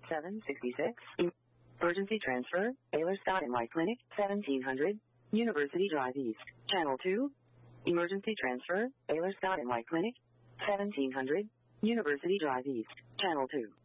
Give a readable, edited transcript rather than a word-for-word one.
766. Emergency transfer, Baylor Scott and White Clinic, 1700. University Drive East. Channel 2. Emergency transfer, Baylor Scott and White Clinic, 1700. University Drive East. Channel 2.